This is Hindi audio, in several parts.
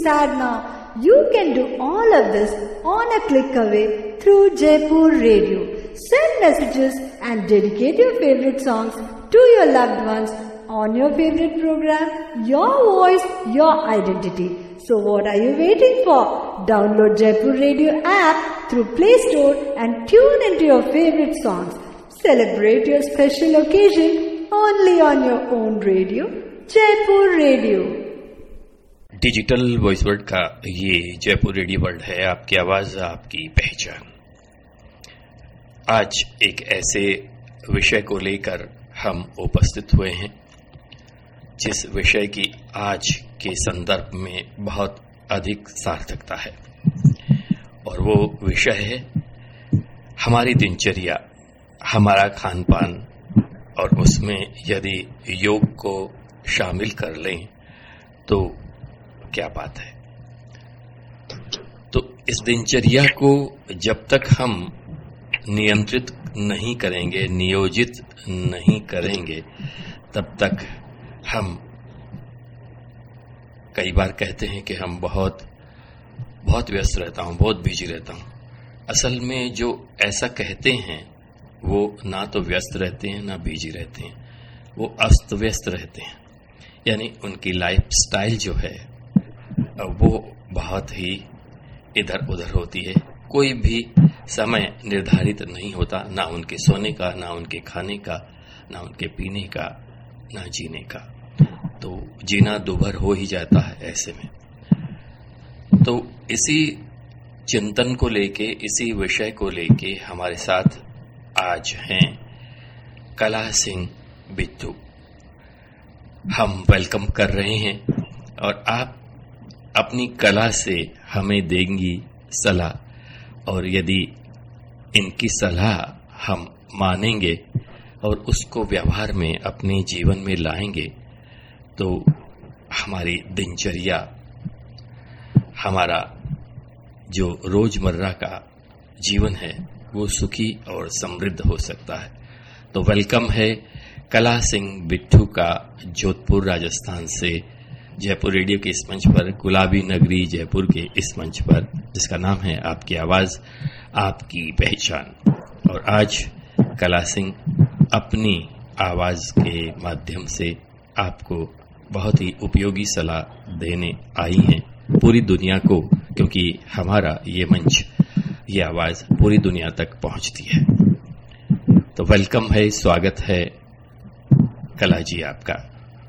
sadhana. You can do all of this on a click away through Jaipur Radio. Send messages and dedicate your favorite songs to your loved ones on your favorite program. Your voice, your identity. So what are you waiting for? Download Jaipur Radio app through Play Store and tune into your favorite songs. Celebrate your special occasion only on your own radio, Jaipur Radio. Digital voice world का ये जयपुर रेडियो वर्ल्ड है, आपकी आवाज आपकी पहचान। आज एक ऐसे विषय को लेकर हम उपस्थित हुए हैं जिस विषय की आज के संदर्भ में बहुत अधिक सार्थकता है, और वो विषय है हमारी दिनचर्या, हमारा खान पान, और उसमें यदि योग को शामिल कर लें तो क्या बात है। तो इस दिनचर्या को जब तक हम नियंत्रित नहीं करेंगे, नियोजित नहीं करेंगे, तब तक हम कई बार कहते हैं कि हम बहुत व्यस्त रहता हूं, बहुत बिजी रहता हूं। असल में जो ऐसा कहते हैं वो ना तो व्यस्त रहते हैं ना बिजी रहते हैं, वो अस्त व्यस्त रहते हैं। यानी उनकी लाइफ स्टाइल जो है वो बहुत ही इधर उधर होती है। कोई भी समय निर्धारित नहीं होता, ना उनके सोने का, ना उनके खाने का, ना उनके पीने का, ना जीने का। तो जीना दुभर हो ही जाता है ऐसे में। तो इसी चिंतन को लेके, इसी विषय को लेके हमारे साथ आज हैं कला सिंह बिट्टू। हम वेलकम कर रहे हैं और आप अपनी कला से हमें देंगी सलाह, और यदि इनकी सलाह हम मानेंगे और उसको व्यवहार में अपने जीवन में लाएंगे तो हमारी दिनचर्या, हमारा जो रोजमर्रा का जीवन है वो सुखी और समृद्ध हो सकता है। तो वेलकम है कला सिंह बिट्टू का जोधपुर राजस्थान से जयपुर रेडियो के इस मंच पर, गुलाबी नगरी जयपुर के इस मंच पर, जिसका नाम है आपकी आवाज आपकी पहचान। और आज कला सिंह अपनी आवाज के माध्यम से आपको बहुत ही उपयोगी सलाह देने आई हैं पूरी दुनिया को, क्योंकि हमारा ये मंच, ये आवाज पूरी दुनिया तक पहुंचती है। तो वेलकम है, स्वागत है कला जी आपका।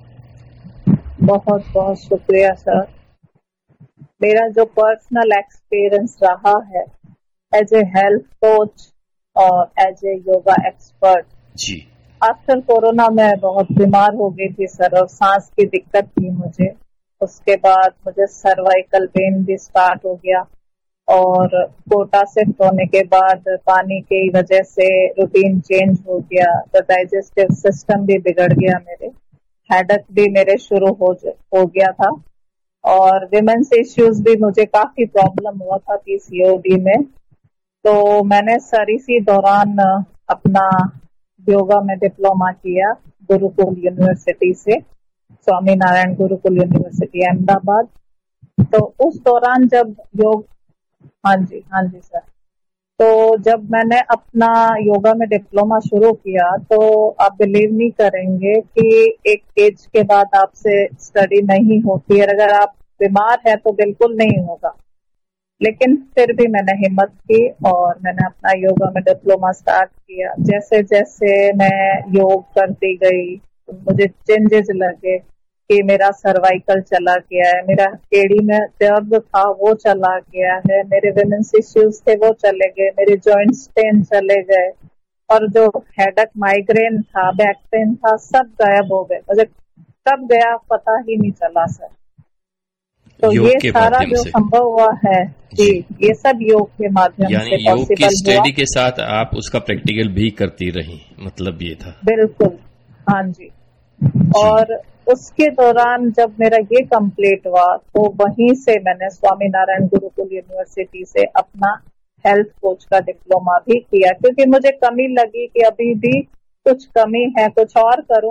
बहुत बहुत शुक्रिया सर। मेरा जो पर्सनल एक्सपीरियंस रहा है एज ए हेल्थ कोच और as a yoga expert ji, after corona मैं बहुत बीमार हो गई थी सर, और सांस की दिक्कत थी मुझे। उसके बाद मुझे सर्वाइकल पेन भी स्टार्ट हो गया, और कोटा शिफ्ट होने के बाद पानी की वजह से रूटीन चेंज हो गया, तो डाइजेस्टिव सिस्टम भी बिगड़ गया, मेरे हेडेक भी मेरे शुरू हो गया था, और विमेंस इश्यूज भी मुझे काफी प्रॉब्लम हुआ था पीसीओडी में। तो मैंने सर इसी दौरान अपना योगा में डिप्लोमा किया गुरुकुल यूनिवर्सिटी से, स्वामी नारायण गुरुकुल यूनिवर्सिटी अहमदाबाद। तो उस दौरान जब योग, हाँ जी सर, तो जब मैंने अपना योगा में डिप्लोमा शुरू किया तो आप बिलीव नहीं करेंगे कि एक एज के बाद आपसे स्टडी नहीं होती है। अगर आप बीमार है तो बिल्कुल नहीं होगा, लेकिन फिर भी मैंने हिम्मत की और मैंने अपना योगा में डिप्लोमा स्टार्ट किया। जैसे जैसे मैं योग करती गई मुझे चेंजेस लगे कि मेरा सर्वाइकल चला गया है, मेरा एड़ी में दर्द था वो चला गया है, मेरे विमेंस इश्यूज थे वो चले गए, मेरे जॉइंट्स पेन चले गए, और जो हेडेक, माइग्रेन था, बैक पेन था, सब गायब हो गए। मुझे कब गया पता ही नहीं चला सर। तो ये सारा जो संभव हुआ है जी, ये सब योग के माध्यम से योग की स्टडी के साथ आप उसका प्रैक्टिकल भी करती रही, मतलब ये था। बिल्कुल, हाँ जी। और उसके दौरान जब मेरा ये कंप्लीट हुआ तो वहीं से मैंने स्वामी नारायण गुरुकुल यूनिवर्सिटी से अपना हेल्थ कोच का डिप्लोमा भी किया, क्योंकि मुझे कमी लगी कि अभी भी कुछ कमी है, कुछ और करूं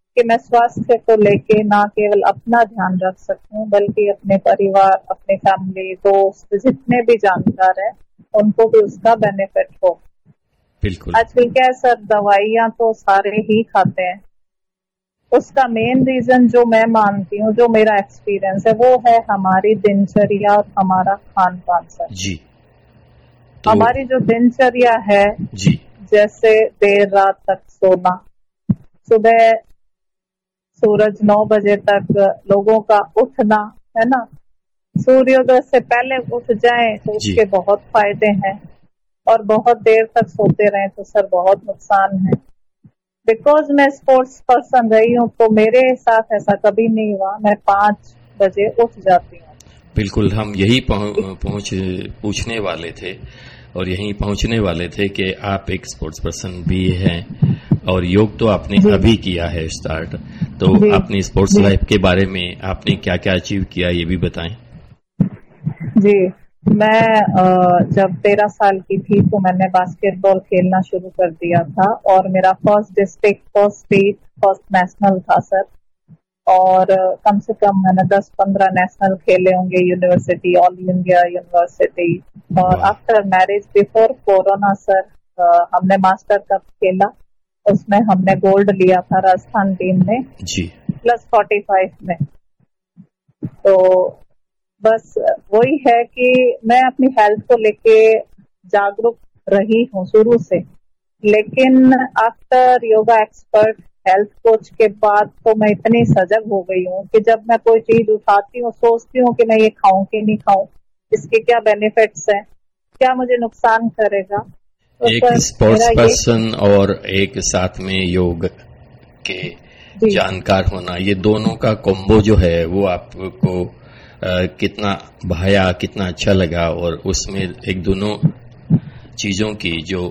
कि मैं स्वास्थ्य को लेके ना केवल अपना ध्यान रख सकूं बल्कि अपने परिवार, अपने फैमिली, दोस्त, जितने भी जानकार हैं उनको भी उसका बेनिफिट हो। बिल्कुल। आजकल क्या है सर, दवाइयां तो सारे ही खाते हैं। उसका मेन रीजन जो मैं मानती हूँ, जो मेरा एक्सपीरियंस है, वो है हमारी दिनचर्या और हमारा खान पान सर जी। तो हमारी जो दिनचर्या है जी, जैसे देर रात तक सोना, सुबह सूरज 9 बजे तक लोगों का उठना, है ना, सूर्योदय से पहले उठ जाएं तो जी। उसके बहुत फायदे हैं, और बहुत देर तक सोते रहें तो सर बहुत नुकसान है। बिकॉज मैं स्पोर्ट्स पर्सन रही हूँ तो मेरे साथ ऐसा कभी नहीं हुआ, मैं 5 बजे उठ जाती हूँ। बिल्कुल, हम यही पूछने वाले थे और यहीं पहुंचने वाले थे कि आप एक स्पोर्ट्स पर्सन भी हैं और योग तो आपने अभी किया है स्टार्ट, तो अपनी स्पोर्ट्स लाइफ के बारे में आपने क्या क्या अचीव किया ये भी बताएं। जी, मैं जब 13 साल की थी तो मैंने बास्केटबॉल खेलना शुरू कर दिया था, और मेरा first district, first state, first national था सर। और कम से कम मैंने 10-15 नेशनल खेले होंगे, यूनिवर्सिटी, ऑल इंडिया यूनिवर्सिटी। और after marriage, before corona sir, हमने मास्टर कप खेला, उसमें हमने गोल्ड लिया था राजस्थान टीम ने जी, +45 में। तो बस वही है कि मैं अपनी हेल्थ को लेके जागरूक रही हूँ शुरू से, लेकिन after yoga expert, health coach के बाद तो मैं इतनी सजग हो गई हूँ कि जब मैं कोई चीज उठाती हूँ सोचती हूँ कि मैं ये खाऊं कि नहीं खाऊं, इसके क्या बेनिफिट्स हैं, क्या मुझे नुकसान करेगा। तो एक स्पोर्ट्स पर्सन और एक साथ में योग के जानकार होना, ये दोनों का कॉम्बो जो है वो आपको कितना भाया, कितना अच्छा लगा, और उसमें एक दोनों चीजों की जो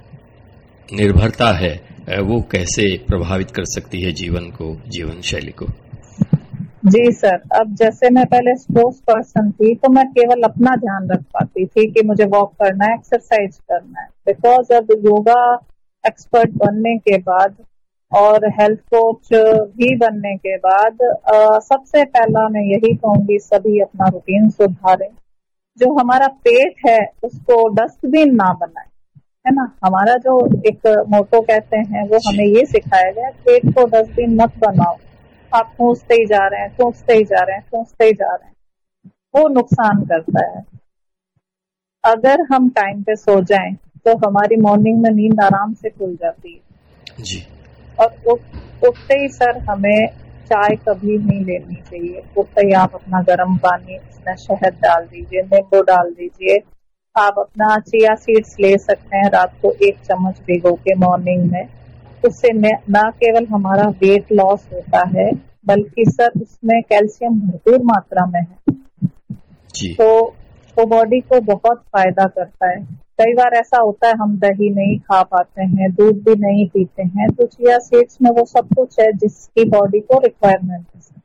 निर्भरता है वो कैसे प्रभावित कर सकती है जीवन को, जीवन शैली को। जी सर, अब जैसे मैं पहले स्पोर्ट्स पर्सन थी तो मैं केवल अपना ध्यान रख पाती थी कि मुझे वॉक करना है, एक्सरसाइज करना है। बिकॉज अब योगा एक्सपर्ट बनने के बाद और हेल्थ कोच भी बनने के बाद सबसे पहला मैं यही कहूंगी, सभी अपना रूटीन सुधारें। जो हमारा पेट है उसको डस्टबिन ना बनाए, है ना। हमारा जो एक मोटो कहते हैं वो हमें ये सिखाया गया, पेट को डस्टबिन मत बनाओ, आप ठूंसते ही जा रहे हैं, ठूंसते ही जा रहे हैं, ठूंसते ही जा रहे हैं, वो नुकसान करता है। अगर हम टाइम पे सो जाएं तो हमारी मॉर्निंग में नींद आराम से खुल जाती है जी। और उठते ही सर हमें चाय कभी नहीं लेनी चाहिए। उठते ही आप अपना गर्म पानी, उसमें शहद डाल दीजिए, नींबू डाल दीजिए। आप अपना चिया सीड्स ले सकते हैं, रात को 1 चम्मच भिगो के मॉर्निंग में। उससे न केवल हमारा वेट लॉस होता है बल्कि सर उसमें कैल्शियम भरपूर मात्रा में है जी। तो बॉडी को बहुत फायदा करता है। कई बार ऐसा होता है हम दही नहीं खा पाते हैं, दूध भी नहीं पीते हैं, तो चिया सीड्स में वो सब कुछ है जिसकी बॉडी को रिक्वायरमेंट है।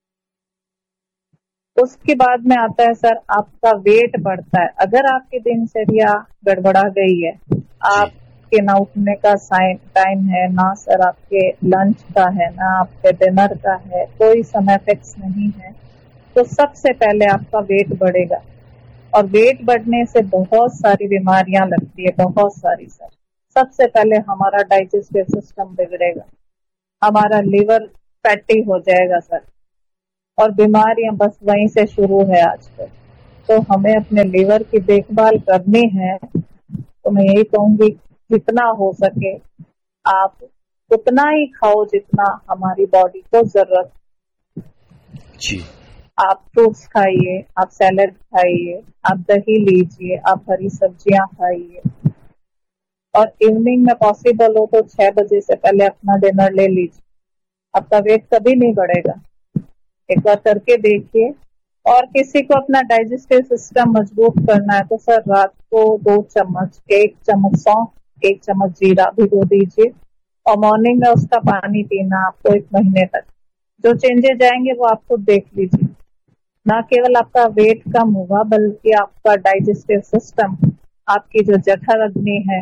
उसके बाद में आता है सर आपका वेट बढ़ता है। अगर आपकी दिनचर्या गड़बड़ा गई है, आपके ना उठने का टाइम है, ना सर आपके लंच का है, ना आपके डिनर का है, कोई समय फिक्स नहीं है, तो सबसे पहले आपका वेट बढ़ेगा। और वेट बढ़ने से बहुत सारी बीमारियां लगती है, बहुत सारी सर। सबसे पहले हमारा डाइजेस्टिव सिस्टम बिगड़ेगा, हमारा लिवर फैटी हो जाएगा सर, और बीमारियां बस वहीं से शुरू है आजकल। तो हमें अपने लिवर की देखभाल करनी है, तो मैं यही कहूंगी जितना हो सके आप उतना ही खाओ जितना हमारी बॉडी को जरूरत जी। आप फ्रूट्स खाइए, आप सैलेड खाइए, आप दही लीजिए, आप हरी सब्जियां खाइए, और इवनिंग में पॉसिबल हो तो 6 बजे से पहले अपना डिनर ले लीजिए। आपका वेट कभी नहीं बढ़ेगा, एक बार करके देखिए। और किसी को अपना डाइजेस्टिव सिस्टम मजबूत करना है तो सर रात को 2 चम्मच, 1 चम्मच सौंफ, 1 चम्मच जीरा भिगो दीजिए, और मॉर्निंग में उसका पानी पीना आपको 1 महीने तक। जो चेंजेस आएंगे वो आप खुद देख लीजिए। ना केवल आपका वेट कम होगा बल्कि आपका डाइजेस्टिव सिस्टम, आपकी जो जठर अग्नि है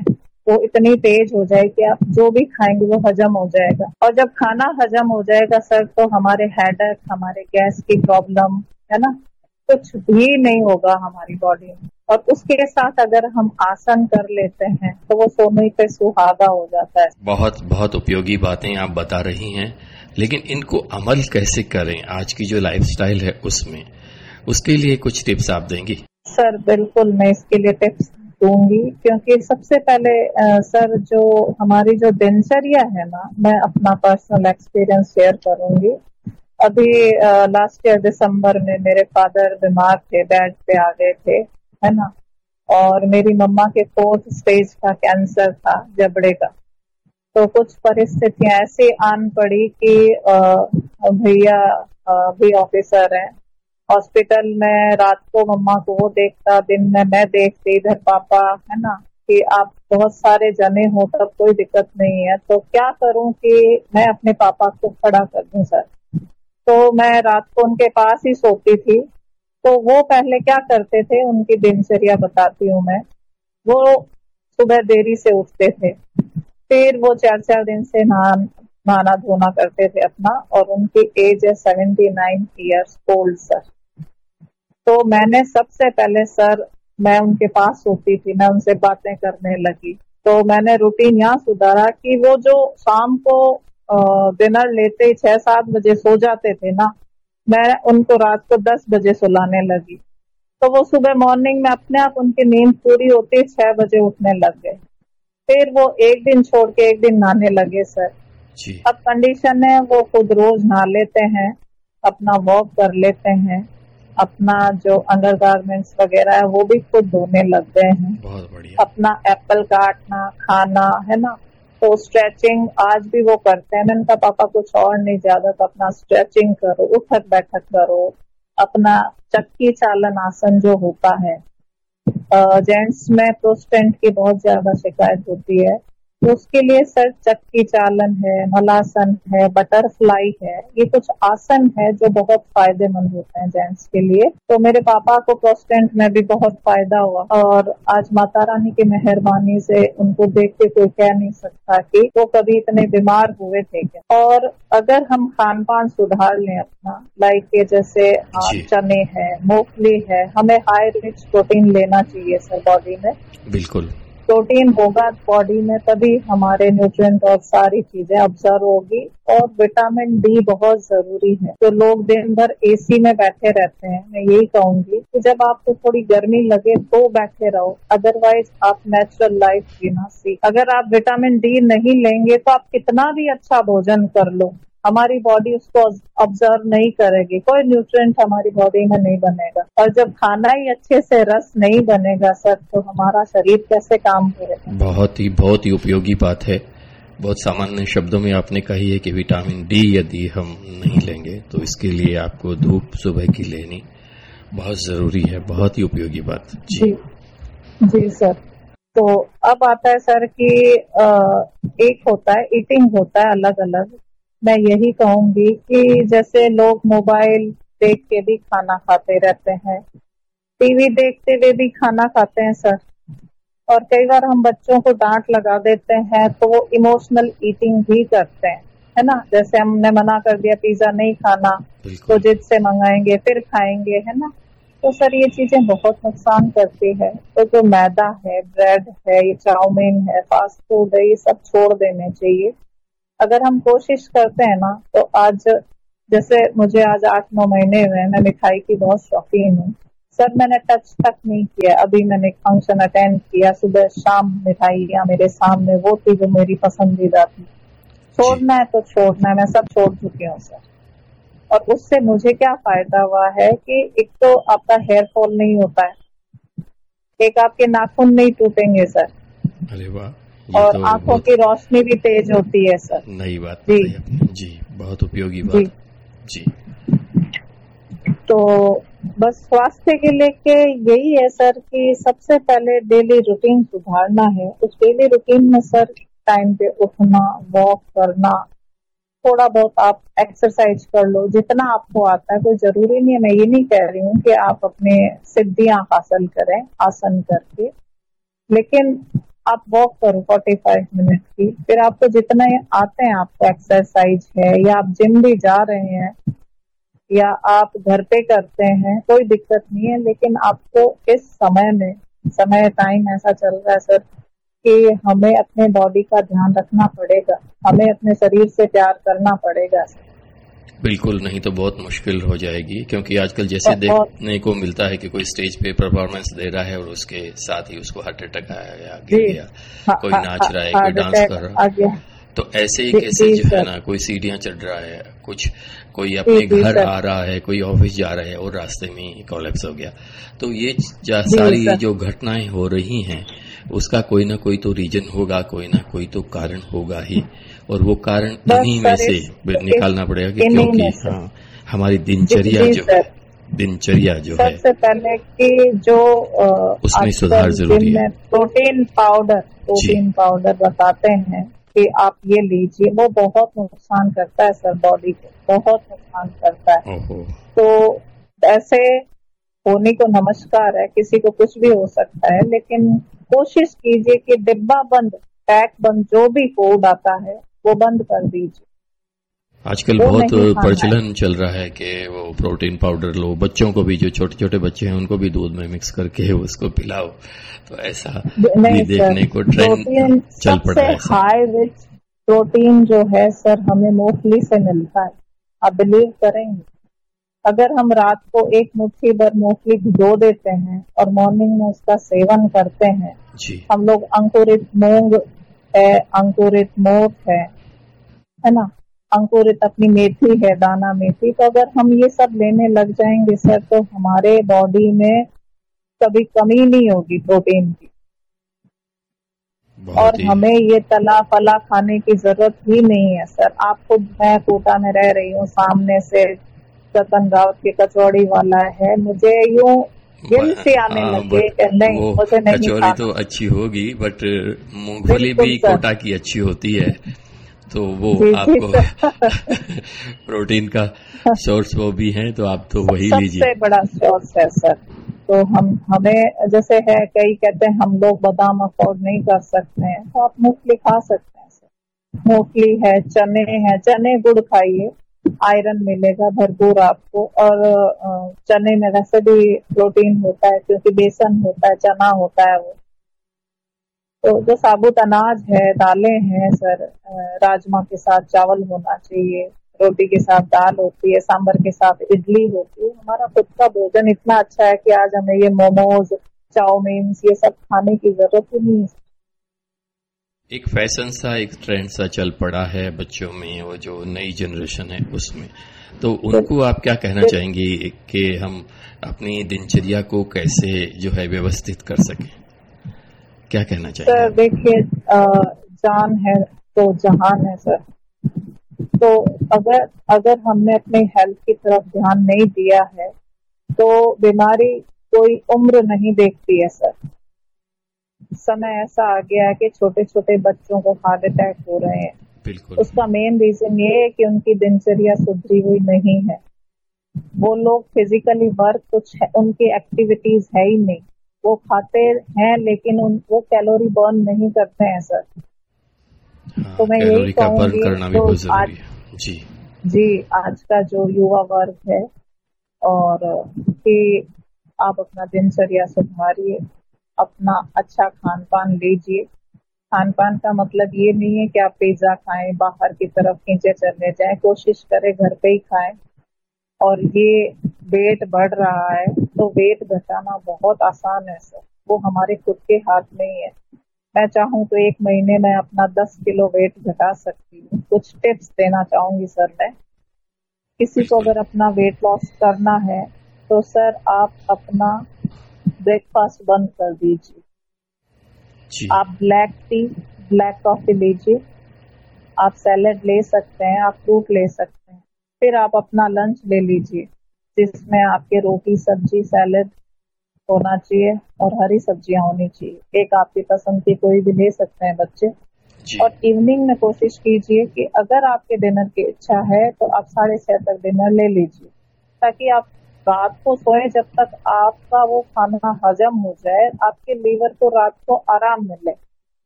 वो इतनी तेज हो जाए कि आप जो भी खाएंगे वो हजम हो जाएगा। और जब खाना हजम हो जाएगा सर, तो हमारे हेडेक, हमारे गैस की प्रॉब्लम, है ना, कुछ भी नहीं होगा हमारी बॉडी में। और उसके साथ अगर हम आसन कर लेते हैं तो वो सोने पे सुहागा हो जाता है। बहुत बहुत उपयोगी बातें आप बता रही हैं, लेकिन इनको अमल कैसे करें आज की जो लाइफस्टाइल है उसमें, उसके लिए कुछ टिप्स आप देंगी? सर बिल्कुल, मैं इसके लिए टिप्स दूंगी, क्योंकि सबसे पहले सर जो हमारी जो दिनचर्या है ना, मैं अपना पर्सनल एक्सपीरियंस शेयर करूंगी। अभी लास्ट ईयर दिसंबर में मेरे फादर बीमार थे, बेड पे आ गए थे, है ना, और मेरी मम्मा के 4th स्टेज का कैंसर था जबड़े का। तो कुछ परिस्थितियां ऐसी आन पड़ी कि भैया भी ऑफिसर हैं, हॉस्पिटल में रात को मम्मा को वो देखता, दिन में मैं देखती, इधर पापा, है ना, कि आप बहुत सारे जने हो तब कोई दिक्कत नहीं है, तो क्या करूं कि मैं अपने पापा को खड़ा कर दूं सर। तो मैं रात को उनके पास ही सोती थी। तो वो पहले क्या करते थे, उनकी दिनचर्या बताती हूँ मैं। वो सुबह देरी से उठते थे, फिर वो 4-4 दिन से नहाना धोना करते थे अपना, और उनकी एज है 79 ईयर्स ओल्ड सर। तो मैंने सबसे पहले सर, मैं उनके पास सोती थी, मैं उनसे बातें करने लगी। तो मैंने रूटीन यहाँ सुधारा कि वो जो शाम को डिनर लेते 6-7 बजे सो जाते थे ना, मैं उनको रात को 10 बजे सुलाने लगी। तो वो सुबह मॉर्निंग में अपने आप उनकी नींद पूरी होती 6 बजे उठने लग गए। फिर वो एक दिन छोड़ के एक दिन नहाने लगे सर जी। अब कंडीशन है वो खुद रोज नहा लेते हैं, अपना वॉक कर लेते हैं, अपना जो अंडरगारमेंट्स वगैरह है वो भी खुद धोने लग गए हैं। बहुत बढ़िया। अपना एप्पल काटना, खाना, है ना, तो स्ट्रेचिंग आज भी वो करते हैं। मैंने कहा पापा कुछ और नहीं, ज्यादा तो अपना स्ट्रेचिंग करो, उठक बैठक करो, अपना चक्की चालन आसन जो होता है। जेंट्स में प्रोस्टेट की बहुत ज्यादा शिकायत होती है, तो उसके लिए सर चक्की चालन है, मलासन है, बटरफ्लाई है, ये कुछ आसन है जो बहुत फायदेमंद होते हैं जेंट्स के लिए। तो मेरे पापा को प्रोस्टेट में भी बहुत फायदा हुआ, और आज माता रानी की मेहरबानी से उनको देख के कोई कह नहीं सकता कि वो कभी इतने बीमार हुए थे क्या। और अगर हम खान पान सुधार लें अपना, लाइक जैसे चने है, मूंगफली है, हमें हाई रिच प्रोटीन लेना चाहिए सर बॉडी में। बिल्कुल प्रोटीन होगा बॉडी में तभी हमारे न्यूट्रिएंट और सारी चीजें ऑब्जर्व होगी। और विटामिन डी बहुत जरूरी है। तो लोग दिन भर एसी में बैठे रहते हैं, मैं यही कहूंगी कि जब आपको थोड़ी गर्मी लगे तो बैठे रहो, अदरवाइज आप नेचुरल लाइफ जीना सीख। अगर आप विटामिन डी नहीं लेंगे तो आप कितना भी अच्छा भोजन कर लो, हमारी बॉडी उसको ऑब्जर्व नहीं करेगी, कोई न्यूट्रिएंट हमारी बॉडी में नहीं बनेगा। और जब खाना ही अच्छे से रस नहीं बनेगा सर, तो हमारा शरीर कैसे काम करेगा। बहुत ही उपयोगी बात है। बहुत सामान्य शब्दों में आपने कही है कि विटामिन डी यदि हम नहीं लेंगे तो इसके लिए आपको धूप सुबह की लेनी बहुत जरूरी है। बहुत ही उपयोगी बात। जी सर। तो अब आता है सर कि एक होता है ईटिंग होता है अलग अलग। मैं यही कहूंगी कि जैसे लोग मोबाइल देख के भी खाना खाते रहते हैं, टीवी देखते हुए भी खाना खाते हैं सर, और कई बार हम बच्चों को डांट लगा देते हैं तो वो इमोशनल ईटिंग भी करते हैं, है ना। जैसे हमने मना कर दिया पिज्जा नहीं खाना, तो जिद से मंगाएंगे फिर खाएंगे, है ना। तो सर ये चीजें बहुत नुकसान करती है। तो जो मैदा है, ब्रेड है, ये चाउमीन है, फास्ट फूड है, ये सब छोड़ देने चाहिए। अगर हम कोशिश करते हैं ना, तो आज जैसे मुझे आज 8-9 महीने हुए, मैं मिठाई की बहुत शौकीन हूँ सर। मैंने टच तक नहीं किया। अभी मैंने एक फंक्शन अटेंड किया, सुबह शाम मिठाइयाँ मेरे सामने वो थी जो मेरी पसंदीदा थी। छोड़ना है तो छोड़ना है, मैं सब छोड़ चुकी हूँ सर। और उससे मुझे क्या फायदा हुआ है कि एक तो आपका हेयर फॉल नहीं होता है, एक आपके नाखून नहीं टूटेंगे सर। अरे वाह। और तो आंखों की रोशनी भी तेज होती है सर। नई बात जी, बहुत उपयोगी बात जी। तो बस स्वास्थ्य के लेके यही है सर कि सबसे पहले डेली रूटीन सुधारना है। उस डेली रूटीन में सर टाइम पे उठना, वॉक करना, थोड़ा बहुत आप एक्सरसाइज कर लो जितना आपको आता है। कोई जरूरी नहीं है, मैं ये नहीं कह रही हूँ कि आप अपने सिद्धियां हासिल करें आसन करके, लेकिन आप वॉक करो 45 मिनट की, फिर आपको जितने आते हैं, आपको एक्सरसाइज है या आप जिम भी जा रहे हैं या आप घर पे करते हैं, कोई दिक्कत नहीं है। लेकिन आपको इस समय टाइम ऐसा चल रहा है सर कि हमें अपने बॉडी का ध्यान रखना पड़ेगा, हमें अपने शरीर से प्यार करना पड़ेगा सर। बिल्कुल, नहीं तो बहुत मुश्किल हो जाएगी, क्योंकि आजकल जैसे देखने को मिलता है कि कोई स्टेज पे परफॉर्मेंस दे रहा है और उसके साथ ही उसको हार्ट अटैक आया या गिर गया, कोई नाच रहा है, कोई डांस कर रहा है, तो ऐसे ही केसेस जो है ना, कोई सीढ़ियां चढ़ रहा है, कोई अपने घर आ रहा है, कोई ऑफिस जा रहा है और रास्ते में कोलैप्स हो गया। तो ये सारी जो घटनाएं हो रही हैं उसका कोई ना कोई तो रीजन होगा, कोई ना कोई तो कारण होगा ही, और वो कारण इन्हीं में से निकालना पड़ेगा कि क्योंकि हमारी दिनचर्या जो है सबसे पहले कि जो उसमें सुधार जरूरी है। प्रोटीन पाउडर बताते हैं कि आप ये लीजिए, वो बहुत नुकसान करता है सर, बॉडी को बहुत नुकसान करता है। तो ऐसे होने को नमस्कार है, किसी को कुछ भी हो सकता है, लेकिन कोशिश कीजिए कि डिब्बा बंद, पैक बंद, जो भी फूड आता है वो बंद कर दीजिए। आजकल बहुत प्रचलन चल रहा है कि वो प्रोटीन पाउडर लो, बच्चों को भी, जो छोटे छोटे बच्चे हैं उनको भी दूध में मिक्स करके उसको पिलाओ, तो ऐसा भी देखने को ट्रेंड चल पड़ा है। हाई रिच प्रोटीन जो है सर हमें मूंगफली से मिलता है। आप बिलीव करेंगे, अगर हम रात को एक मुट्ठी भर मूंगफली भिगो देते हैं और मॉर्निंग में उसका सेवन करते हैं, हम लोग अंकुरित मूंग है, अंकुरित मोठ है ना, अंकुरित अपनी मेथी है, दाना मेथी, तो अगर हम ये सब लेने लग जाएंगे सर, तो हमारे बॉडी में कभी कमी नहीं होगी प्रोटीन की, और हमें ये तला फला खाने की जरूरत ही नहीं है सर। आप खुद, मैं कोटा में रह रही हूँ, सामने से रतन रावत के कचौड़ी वाला है, मुझे यूं दिल से आने लगे नहीं, मुझे नहीं कचौड़ी तो अच्छी होगी, बट मूंगफली भी कोटा की अच्छी होती है, तो वो आपको प्रोटीन का सोर्स वो भी है, तो आप तो वही लीजिए, सबसे बड़ा सोर्स है सर। तो हमें जैसे है, कई कहते हैं हम लोग बादाम अफोर्ड नहीं कर सकते हैं, तो आप मूंगफली खा सकते हैं सर। मूंगफली है, चने गुड़ खाइए, आयरन मिलेगा भरपूर आपको, और चने में वैसे भी प्रोटीन होता है क्योंकि बेसन होता है, चना होता है वो। तो जो साबुत अनाज है, दालें हैं सर, राजमा के साथ चावल होना चाहिए, रोटी के साथ दाल होती है, सांभर के साथ इडली होती है। हमारा खुद का भोजन इतना अच्छा है कि आज हमें ये मोमोज, चाउमीन, ये सब खाने की जरूरत ही नहीं है। एक फैशन सा, एक ट्रेंड सा चल पड़ा है बच्चों में, वो जो नई जनरेशन है उसमें, तो उनको आप क्या कहना चाहेंगी कि हम अपनी दिनचर्या को कैसे जो है व्यवस्थित कर सकें, क्या कहना चाहेंगे? सर देखिए, जान है तो जहान है सर। तो अगर हमने अपने हेल्थ की तरफ ध्यान नहीं दिया है, तो बीमारी कोई उम्र नहीं देखती है सर। समय ऐसा आ गया है कि छोटे छोटे बच्चों को हार्ट अटैक हो रहे हैं। बिल्कुल। उसका मेन रीजन ये है कि उनकी दिनचर्या सुधरी हुई नहीं है। वो लोग फिजिकली वर्क, कुछ है, उनकी एक्टिविटीज है ही नहीं। वो खाते हैं लेकिन वो कैलोरी बर्न नहीं करते हैं सर। तो मैं यही कहूँगी, तो जी आज का जो युवा वर्ग है, और कि आप अपना दिनचर्या सुधारिए, अपना अच्छा खान पान लीजिए। खान पान का मतलब ये नहीं है कि आप पिज्जा खाएं, बाहर की तरफ खींचे चले जाएं। कोशिश करें घर पे ही खाएं। और ये वेट बढ़ रहा है, तो वेट घटाना बहुत आसान है सर, वो हमारे खुद के हाथ में ही है। मैं चाहूँ तो 1 महीने में अपना 10 किलो वेट घटा सकती हूँ। कुछ टिप्स देना चाहूंगी सर मैं। किसी को अगर अपना वेट लॉस करना है तो सर आप अपना ब्रेकफास्ट बंद कर दीजिए। आप ब्लैक टी, ब्लैक कॉफी लीजिए, आप सैलेड ले सकते हैं, आप फ्रूट ले सकते हैं। फिर आप अपना लंच ले लीजिए, जिसमें आपके रोटी, सब्जी, सैलेड होना चाहिए और हरी सब्जियां होनी चाहिए। एक आपकी पसंद की कोई भी ले सकते हैं बच्चे। और इवनिंग में कोशिश कीजिए कि अगर आपके डिनर की इच्छा है तो आप 6:30 तक डिनर ले लीजिए, ताकि आप रात को सोए जब तक आपका वो खाना हजम हो जाए, आपके लीवर को रात को आराम मिले।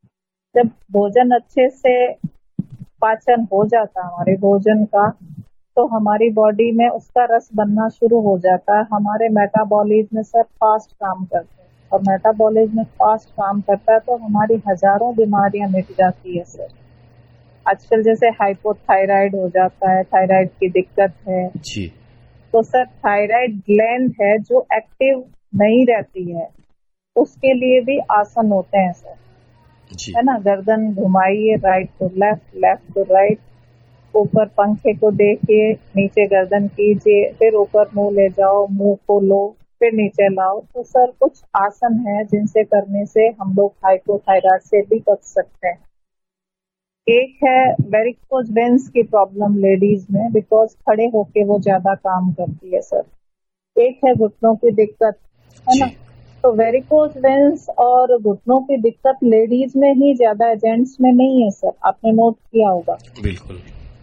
जब भोजन अच्छे से पाचन हो जाता है हमारे भोजन का, तो हमारी बॉडी में उसका रस बनना शुरू हो जाता है। हमारे मेटाबॉलिज्म सर फास्ट काम करते हैं, और मेटाबॉलिज्म फास्ट काम करता है तो हमारी हजारों बीमारियां मिट जाती है सर। आजकल जैसे हाइपोथायराइड हो जाता है, थायराइड की दिक्कत है जी, तो सर थायराइड ग्लैंड है जो एक्टिव नहीं रहती है, उसके लिए भी आसन होते हैं सर, जी, है ना। गर्दन घुमाइए, right to left, left to right, ऊपर पंखे को देखिए, नीचे गर्दन कीजिए, फिर ऊपर मुंह ले जाओ, मुंह को लो, फिर नीचे लाओ। तो सर कुछ आसन है जिनसे करने से हम लोग हाइपोथायराइड से भी बच सकते हैं। एक है वेरिकोज वेन्स की प्रॉब्लम लेडीज में, बिकॉज खड़े होके वो ज्यादा काम करती है सर। एक है घुटनों की दिक्कत, है ना। तो वेरिकोज वेन्स और घुटनों की दिक्कत लेडीज में ही ज्यादा है, जेंट्स में नहीं है सर, आपने नोट किया होगा। बिल्कुल,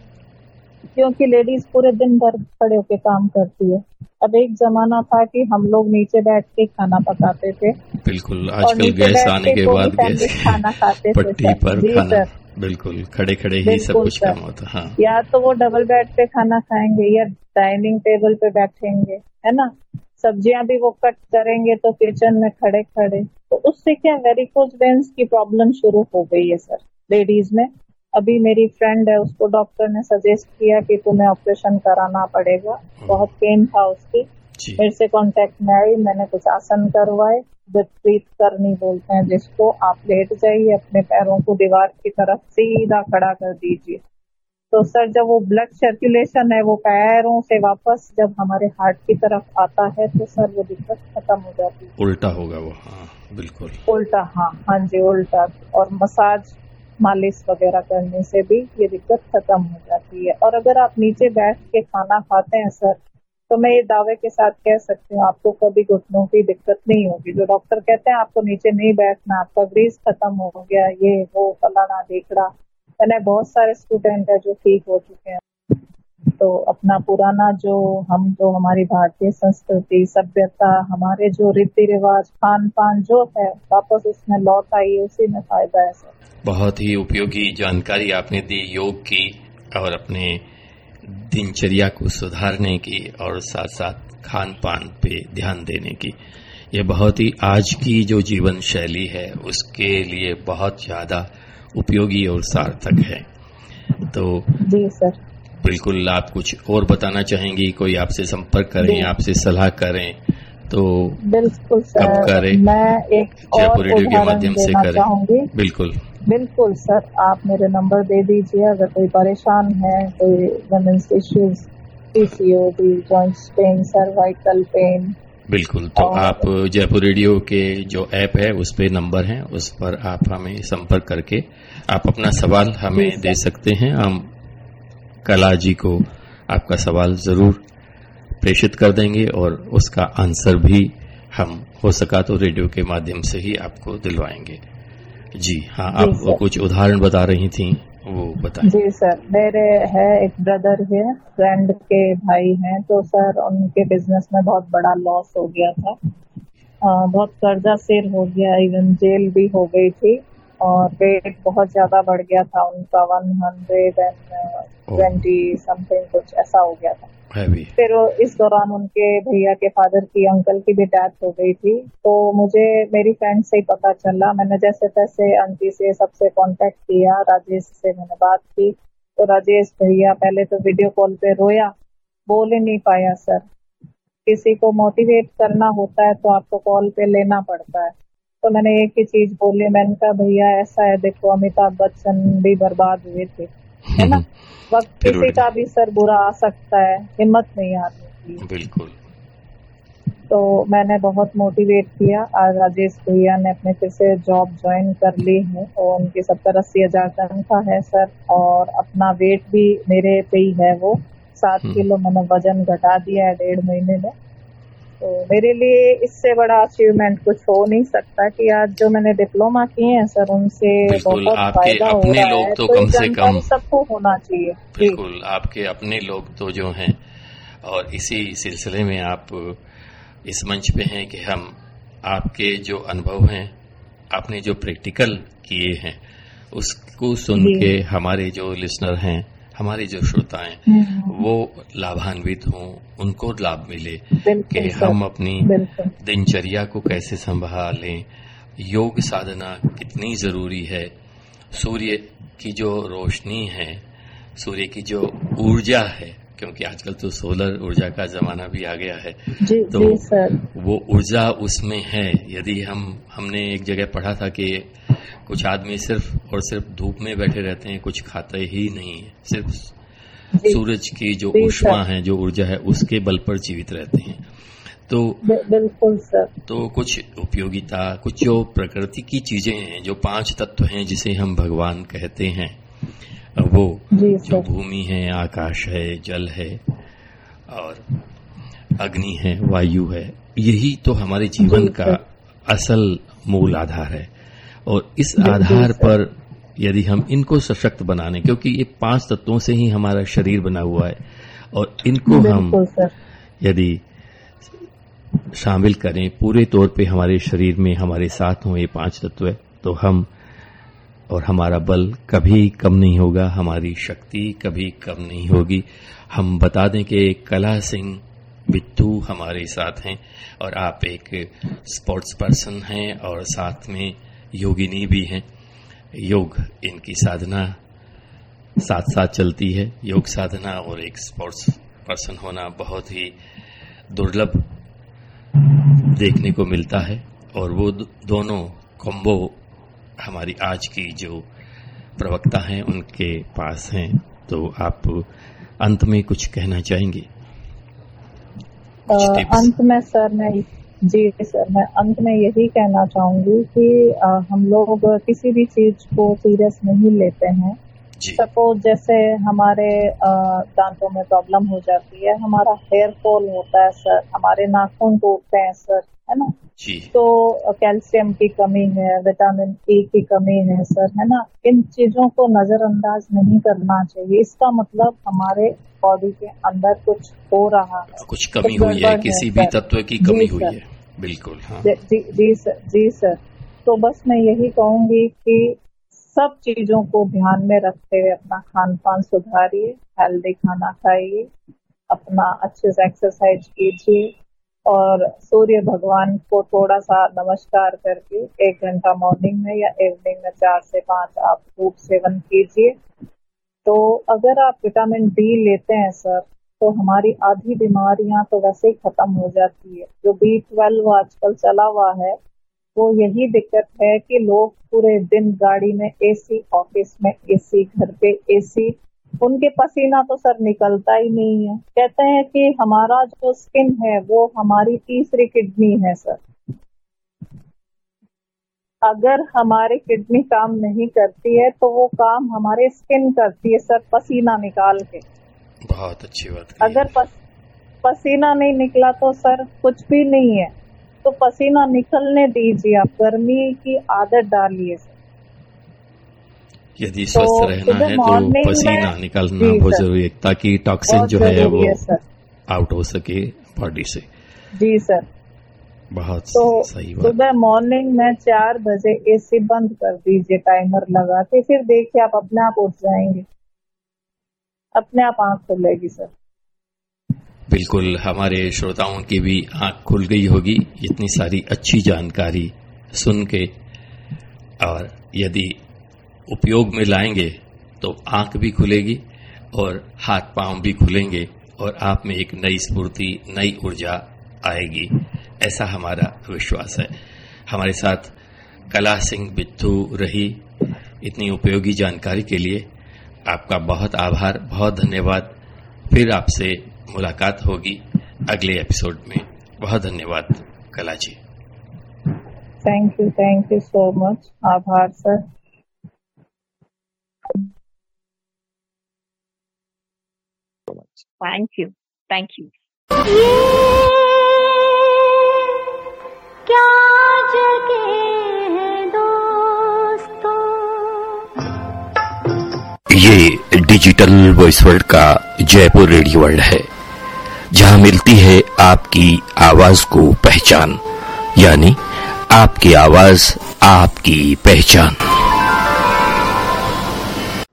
क्योंकि लेडीज पूरे दिन भर खड़े होके काम करती है। अब एक जमाना था कि हम लोग नीचे बैठ के खाना पकाते थे, बिल्कुल। आजकल गैस आने के बाद गैस खाना खाते पट्टी पर जी खाना, सर, बिल्कुल खड़े खड़े ही सब कुछ काम होता। हाँ, या तो वो डबल बेड पे खाना खाएंगे या डाइनिंग टेबल पे बैठेंगे, है ना। सब्जियां भी वो कट करेंगे तो किचन में खड़े खड़े, तो उससे क्या वेरिकोज वेन्स की प्रॉब्लम शुरू हो गई है सर लेडीज में। अभी मेरी फ्रेंड है, उसको डॉक्टर ने सजेस्ट किया कि तुम्हें ऑपरेशन कराना पड़ेगा, बहुत पेन था उसकी। मेरे से कांटेक्ट में आई, मैंने कुछ आसन करवाए, विपरीत करनी बोलते हैं जिसको। आप लेट जाइए, अपने पैरों को दीवार की तरफ सीधा खड़ा कर दीजिए, तो सर जब वो ब्लड सर्कुलेशन है वो पैरों से वापस जब हमारे हार्ट की तरफ आता है तो सर वो दिक्कत खत्म हो जाती है। उल्टा होगा वो, हाँ बिल्कुल उल्टा, हाँ जी उल्टा। और मसाज मालिश वगैरह करने से भी ये दिक्कत खत्म हो जाती है। और अगर आप नीचे बैठ के खाना खाते हैं सर, तो मैं ये दावे के साथ कह सकती हूँ आपको कभी घुटनों की दिक्कत नहीं होगी। जो डॉक्टर कहते हैं आपको नीचे नहीं बैठना, आपका ग्रीस खत्म हो गया, ये वो फलाना ढेकड़ा, मैंने बहुत सारे स्टूडेंट है जो ठीक हो चुके हैं। तो अपना पुराना जो हमारी भारतीय संस्कृति, सभ्यता, हमारे जो रीति रिवाज, खान पान जो है, वापस उसमें लौट आई, उसी में फायदा है सर। बहुत ही उपयोगी जानकारी आपने दी योग की और अपने दिनचर्या को सुधारने की और साथ साथ खान पान पे ध्यान देने की। ये बहुत ही आज की जो जीवन शैली है उसके लिए बहुत ज्यादा उपयोगी और सार्थक है। तो जी सर, बिल्कुल आप कुछ और बताना चाहेंगी? कोई आपसे संपर्क करें, आपसे सलाह करें तो बिल्कुल सर, कब करें? मैं एक जयपुर रेडियो के माध्यम से करें। चाहूंगी। बिल्कुल सर, आप मेरे नंबर दे दीजिए। अगर कोई परेशान है, कोई women's issues, PCOD, joints pain, cervical pain, बिल्कुल। तो आप जयपुर रेडियो के जो ऐप है उस पे नंबर है, उस पर आप हमें संपर्क करके आप अपना सवाल हमें दे सकते हैं। हम कला जी को आपका सवाल जरूर प्रेषित कर देंगे और उसका आंसर भी हम हो सका तो रेडियो के माध्यम से ही आपको दिलवाएंगे। जी हाँ, आप वो कुछ उदाहरण बता रही थी, वो बताएं। जी सर, मेरे है एक ब्रदर है, फ्रेंड के भाई हैं, तो सर उनके बिजनेस में बहुत बड़ा लॉस हो गया था, बहुत कर्जा सिर हो गया, इवन जेल भी हो गई थी और वेट बहुत ज्यादा बढ़ गया था उनका, 120 समथिंग कुछ ऐसा हो गया था। फिर इस दौरान उनके भैया के फादर की, अंकल की भी डेथ हो गई थी। तो मुझे मेरी फ्रेंड से ही पता चला, मैंने जैसे तैसे आंटी से सबसे कांटेक्ट किया, राजेश से मैंने बात की, तो राजेश भैया पहले तो वीडियो कॉल पे रोया, बोल ही नहीं पाया सर। किसी को मोटिवेट करना होता है तो आपको कॉल पे लेना पड़ता है। तो मैंने एक ही चीज बोली, मैंने कहा भैया ऐसा है, देखो अमिताभ बच्चन भी बर्बाद हुए थे, है ना, वक्त किसी का भी सर बुरा आ सकता है, हिम्मत नहीं आती। बिल्कुल। तो मैंने बहुत मोटिवेट किया। आज राजेश भैया ने अपने फिर से जॉब ज्वाइन कर ली है और उनकी 70-80 हजार तनख्वाह है सर, और अपना वेट भी मेरे पे ही है, वो 7 किलो मैंने वजन घटा दिया है 1.5 महीने में। तो मेरे लिए इससे बड़ा अचीवमेंट कुछ हो नहीं सकता कि आज जो मैंने डिप्लोमा किए हैं सर, उनसे बहुत फायदा हो रहा है। तो कम से कम सबको होना चाहिए। बिल्कुल, आपके अपने लोग तो जो हैं, और इसी सिलसिले में आप इस मंच पे हैं कि हम आपके जो अनुभव हैं, आपने जो प्रैक्टिकल किए हैं उसको सुन के हमारे जो लिसनर हैं, हमारे जो श्रोता हैं, वो लाभान्वित हों, उनको लाभ मिले कि हम अपनी दिनचर्या को कैसे संभालें, योग साधना कितनी जरूरी है, सूर्य की जो रोशनी है, सूर्य की जो ऊर्जा है, क्योंकि आजकल तो सोलर ऊर्जा का जमाना भी आ गया है, तो वो ऊर्जा उसमें है। यदि हमने एक जगह पढ़ा था कि कुछ आदमी सिर्फ और सिर्फ धूप में बैठे रहते हैं, कुछ खाते ही नहीं है, सिर्फ सूरज की जो ऊष्मा है, जो ऊर्जा है, उसके बल पर जीवित रहते हैं। तो बिल्कुल सर, तो कुछ उपयोगिता, कुछ जो प्रकृति की चीजें हैं, जो 5 तत्व हैं जिसे हम भगवान कहते हैं, वो जो भूमि है, आकाश है, जल है और अग्नि है, वायु है, यही तो हमारे जीवन का असल मूल आधार है। और इस आधार पर यदि हम इनको सशक्त बनाने, क्योंकि ये 5 तत्वों से ही हमारा शरीर बना हुआ है, और इनको हम यदि शामिल करें पूरे तौर पे हमारे शरीर में, हमारे साथ हों ये 5 तत्व, तो हम और हमारा बल कभी कम नहीं होगा, हमारी शक्ति कभी कम नहीं होगी। हम बता दें कि कला सिंह बिट्टू हमारे साथ हैं और आप एक स्पोर्ट्स पर्सन हैं और साथ में योगिनी भी हैं। योग इनकी साधना साथ साथ चलती है। योग साधना और एक स्पोर्ट्स पर्सन होना बहुत ही दुर्लभ देखने को मिलता है, और वो दोनों कॉम्बो हमारी आज की जो प्रवक्ता हैं उनके पास हैं। तो आप अंत में कुछ कहना चाहेंगे? अंत में सर मैं अंत में यही कहना चाहूंगी कि हम लोग किसी भी चीज को सीरियस नहीं लेते हैं। सपोज जैसे हमारे दांतों में प्रॉब्लम हो जाती है, हमारा हेयर फॉल होता है सर, हमारे नाखून टूटते हैं सर, है ना, तो कैल्शियम की कमी है, विटामिन ए की कमी है सर, है ना, इन चीजों को नजरअंदाज नहीं करना चाहिए। इसका मतलब हमारे बॉडी के अंदर कुछ हो रहा है, कुछ कमी हुई है, किसी भी तत्व की कमी हुई है। बिल्कुल, हाँ। जी सर। तो बस मैं यही कहूंगी कि सब चीजों को ध्यान में रखते हुए अपना खान पान सुधारिए, हेल्दी खाना खाइए, अपना अच्छे से एक्सरसाइज कीजिए, और सूर्य भगवान को थोड़ा सा नमस्कार करके 1 घंटा मॉर्निंग में या इवनिंग में 4 से 5 आप धूप सेवन कीजिए। तो अगर आप विटामिन डी लेते हैं सर, तो हमारी आधी बीमारियां तो वैसे ही खत्म हो जाती है। जो B12 आजकल चला हुआ है, वो यही दिक्कत है कि लोग पूरे दिन गाड़ी में एसी, ऑफिस में एसी, घर पे एसी, उनके पसीना तो सर निकलता ही नहीं है। कहते हैं कि हमारा जो स्किन है वो हमारी तीसरी किडनी है सर। अगर हमारी किडनी काम नहीं करती है तो वो काम हमारे स्किन करती है सर, पसीना निकाल के। बहुत अच्छी बात। अगर पसीना नहीं निकला तो सर कुछ भी नहीं है। तो पसीना निकलने दीजिए, आप गर्मी की आदत डालिए सर। यदि स्वस्थ रहना है तो पसीना निकालना बहुत जरूरी है, ताकि टॉक्सिन जो है वो आउट हो सके बॉडी से। जी सर, बहुत सही बात। सुबह मॉर्निंग में 4 बजे एसी बंद कर दीजिए, टाइमर लगा के, फिर देखिए आप अपने आप उठ जाएंगे, अपने आप आंख खुलेगी सर। बिल्कुल, हमारे श्रोताओं की भी आंख खुल गई होगी इतनी सारी अच्छी जानकारी सुन के, और यदि उपयोग में लाएंगे तो आंख भी खुलेगी और हाथ पांव भी खुलेंगे, और आप में एक नई स्फूर्ति, नई ऊर्जा आएगी, ऐसा हमारा विश्वास है। हमारे साथ कला सिंह बिट्टू रही। इतनी उपयोगी जानकारी के लिए आपका बहुत आभार, बहुत धन्यवाद। फिर आपसे मुलाकात होगी अगले एपिसोड में। बहुत धन्यवाद कला जी। Thank you so much. आभार सर। Thank you. क्या जगह है दोस्तों। ये डिजिटल वॉइस वर्ल्ड का जयपुर रेडियो वर्ल्ड है, जहां मिलती है आपकी आवाज को पहचान, यानी आपकी आवाज आपकी पहचान।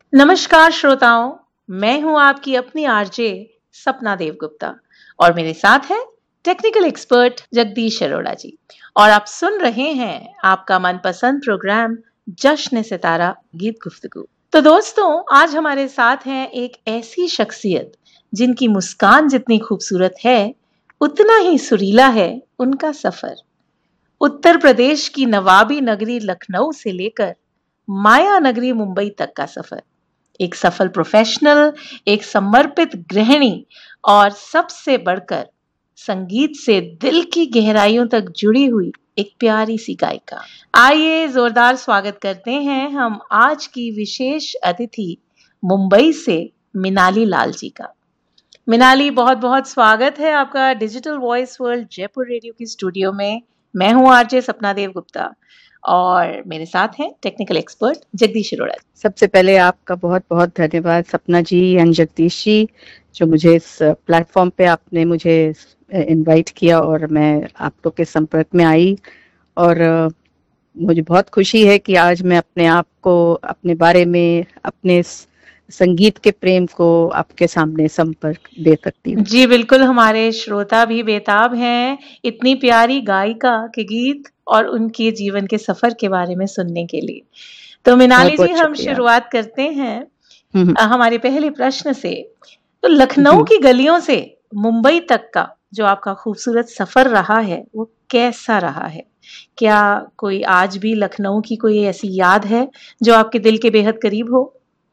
नमस्कार श्रोताओं, मैं हूं आपकी अपनी आरजे सपना देवगुप्ता और मेरे साथ है टेक्निकल एक्सपर्ट जगदीश अरोड़ा जी। और आप सुन रहे हैं आपका मनपसंद प्रोग्राम जश्न सितारा गीत गुफ्तगू। तो दोस्तों, आज हमारे साथ हैं एक ऐसी शख्सियत जिनकी मुस्कान जितनी खूबसूरत है उतना ही सुरीला है उनका सफर। उत्तर प्रदेश की नवाबी नगरी लखनऊ से लेकर माया नगरी मुंबई तक का सफर। एक सफल प्रोफेशनल, एक समर्पित गृहिणी और सबसे बढ़कर संगीत से दिल की गहराइयों तक जुड़ी हुई एक प्यारी सी गायिका। आइए जोरदार स्वागत करते हैं हम आज की विशेष अतिथि मुंबई से मिनाली लाल जी का। मिनाली, बहुत बहुत स्वागत है आपका digital voice world Jaipur radio की स्टूडियो में। मैं हूं आरजे सपना देवगुप्ता और मेरे साथ हैं टेक्निकल एक्सपर्ट जगदीश अरोड़ा। सबसे पहले आपका बहुत बहुत धन्यवाद सपना जी एंड जगदीश जी, जो मुझे इस प्लेटफॉर्म पे आपने मुझे इनवाइट किया और मैं आप लोग के संपर्क में आई। और मुझे बहुत खुशी है कि आज मैं अपने आप को, अपने बारे में, अपने संगीत के प्रेम को आपके सामने संपर्क दे सकती हूँ। जी बिल्कुल, हमारे श्रोता भी बेताब हैं इतनी प्यारी गायिका के गीत और उनके जीवन के सफर के बारे में सुनने के लिए। तो मिनाली जी, हम शुरुआत करते हैं हमारे पहले प्रश्न से। तो लखनऊ की गलियों से मुंबई तक का जो आपका खूबसूरत सफर रहा है वो कैसा रहा है? क्या कोई आज भी लखनऊ की कोई ऐसी याद है जो आपके दिल के बेहद करीब हो?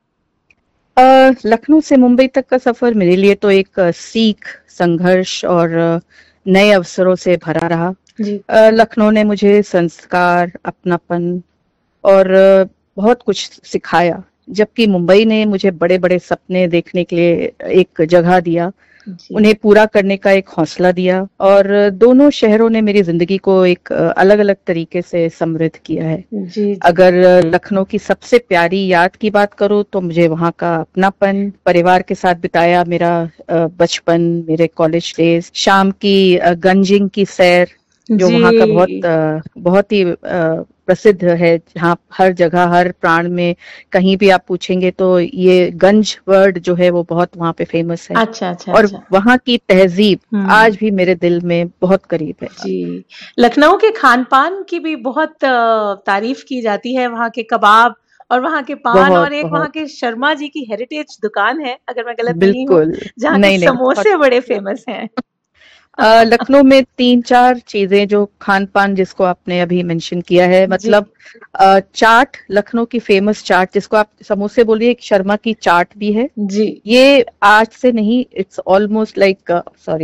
लखनऊ से मुंबई तक का सफर मेरे लिए तो एक सीख, संघर्ष और नए अवसरों से भरा रहा। लखनऊ ने मुझे संस्कार, अपनापन और बहुत कुछ सिखाया, जबकि मुंबई ने मुझे बड़े बड़े सपने देखने के लिए एक जगह दिया, उन्हें पूरा करने का एक हौसला दिया। और दोनों शहरों ने मेरी जिंदगी को एक अलग अलग तरीके से समृद्ध किया है। जी। अगर लखनऊ की सबसे प्यारी याद की बात करूं तो मुझे वहां का अपनापन, परिवार के साथ बिताया मेरा बचपन, मेरे कॉलेज डेज, शाम की गंजिंग की सैर जो वहाँ का बहुत ही प्रसिद्ध है, जहाँ हर जगह, हर प्राण में कहीं भी आप पूछेंगे तो ये गंज वर्ड जो है वो बहुत वहाँ पे फेमस है। अच्छा। और वहाँ की तहजीब आज भी मेरे दिल में बहुत करीब है। जी, लखनऊ के खान पान की भी बहुत तारीफ की जाती है, वहाँ के कबाब और वहाँ के पान, और एक वहाँ के शर्मा जी की हेरिटेज दुकान है, अगर मैं गलत नहीं हूँ, जहाँ के समोसे बड़े फेमस हैं। लखनऊ में 3-4 चीजें जो खान पान जिसको आपने अभी मेंशन किया है, मतलब चाट, लखनऊ की फेमस चाट जिसको आप समोसे बोलिए, एक शर्मा की चाट भी है जी। ये आज से नहीं, इट्स ऑलमोस्ट लाइक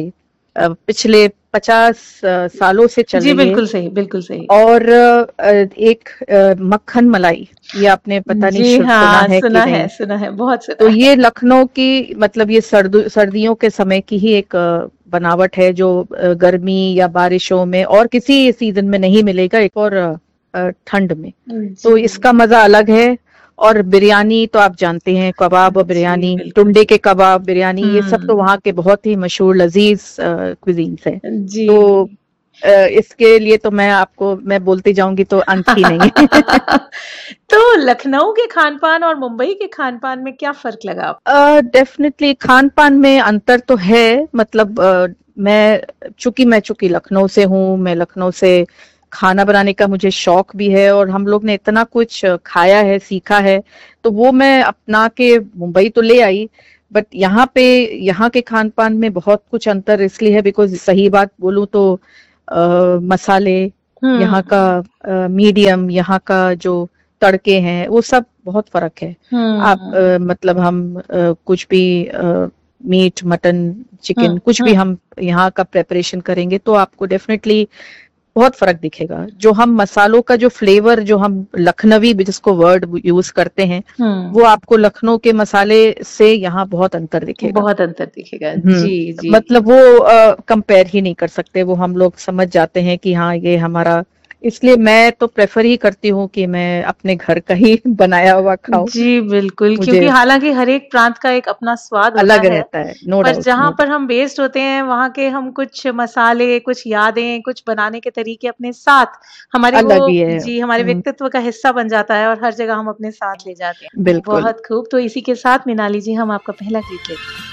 पिछले 50 सालों से चल रही है। बिल्कुल सही, बिल्कुल सही। और एक मक्खन मलाई, ये आपने पता नहीं सुना है, बहुत सुना। तो ये लखनऊ की, मतलब ये सर्दियों के समय की ही एक बनावट है जो गर्मी या बारिशों में और किसी सीजन में नहीं मिलेगा, एक और ठंड में। तो इसका मजा अलग है। और बिरयानी तो आप जानते हैं, कबाब और बिरयानी, टुंडे के कबाब, बिरयानी, ये सब तो वहाँ के बहुत ही मशहूर लजीज क्विजीन्स हैं। तो इसके लिए तो मैं बोलती जाऊंगी तो अंत ही नहीं है। तो लखनऊ के खान पान और मुंबई के खान पान में क्या फर्क लगा? डेफिनेटली खान पान में अंतर तो है। मतलब चूंकि लखनऊ से हूँ, मैं लखनऊ से खाना बनाने का मुझे शौक भी है और हम लोग ने इतना कुछ खाया है, सीखा है, तो वो मैं अपना के मुंबई तो ले आई। बट यहाँ के खान पान में बहुत कुछ अंतर इसलिए है बिकॉज सही बात बोलूं तो मसाले यहाँ का मीडियम, यहाँ का जो तड़के हैं वो सब बहुत फर्क है। आप मतलब हम कुछ भी मीट, मटन, चिकन, कुछ भी हम यहाँ का प्रेपरेशन करेंगे तो आपको डेफिनेटली बहुत फर्क दिखेगा। जो हम मसालों का जो फ्लेवर, जो हम लखनवी जिसको वर्ड यूज करते हैं, वो आपको लखनऊ के मसाले से यहाँ बहुत अंतर दिखेगा। जी। मतलब वो कंपेयर ही नहीं कर सकते। वो हम लोग समझ जाते हैं कि हाँ ये हमारा इसलिए मैं तो प्रेफर ही करती हूँ कि मैं अपने घर का ही बनाया हुआ खाऊं। जी बिल्कुल, मुझे क्योंकि हालांकि हर एक प्रांत का एक अपना स्वाद होता अलग है, रहता है, नो पर डाउट। जहाँ पर हम बेस्ड होते हैं वहाँ के हम कुछ मसाले, कुछ यादें, कुछ बनाने के तरीके अपने साथ हमारे वो अलग ही है। जी हमारे व्यक्तित्व का हिस्सा बन जाता है और हर जगह हम अपने साथ ले जाते हैं। बिल्कुल। बहुत खूब। तो इसी के साथ मिनाली जी हम आपका पहला गीत लेते हैं।